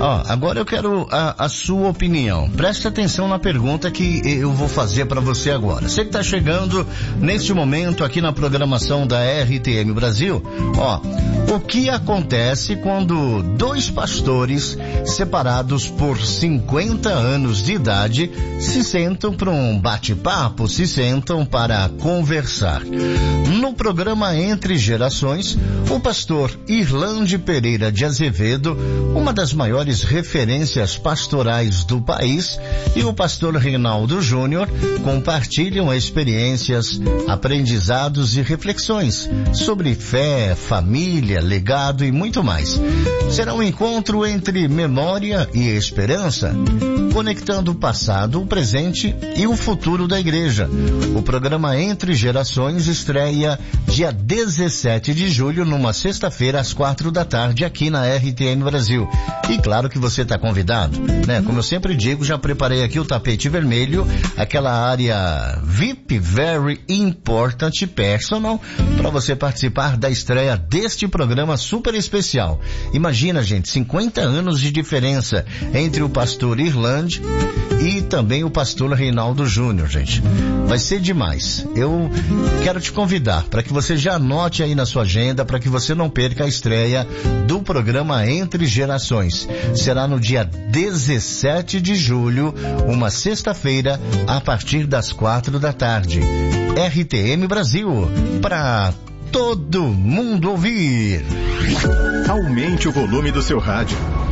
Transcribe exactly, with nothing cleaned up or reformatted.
Ó, agora eu quero a, a sua opinião. Preste atenção na pergunta que eu vou fazer para você agora. Você que tá chegando neste momento aqui na programação da R T M Brasil, ó, o que acontece quando dois pastores separados por cinquenta anos de idade se sentam para um bate-papo, se sentam para conversar? No programa Entre Gerações, o pastor Irlande Pereira de Azevedo, uma das maiores referências pastorais do país, e o pastor Reinaldo Júnior compartilham experiências, aprendizados e reflexões sobre fé, família, legado e muito mais. Será um encontro entre memória e esperança, conectando o passado, o presente e o futuro da igreja. O programa Entre Gerações estreia dia dezessete de julho, numa sexta-feira, às quatro da tarde, aqui na R T M Brasil. E claro que você está convidado, né? Como eu sempre digo, já preparei aqui o tapete vermelho, aquela área V I P, Very Important Personal, para você participar da estreia deste programa super especial. Imagina, gente, cinquenta anos de diferença entre o pastor Irlande e também o pastor Reinaldo Júnior, gente. Vai ser demais. Eu quero te convidar para que você já anote aí na sua agenda, para que você não perca a estreia do programa Entre Gerações. Será no dia dezessete de julho, uma sexta-feira, a partir das quatro da tarde. R T M Brasil, para todo mundo ouvir. Aumente o volume do seu rádio.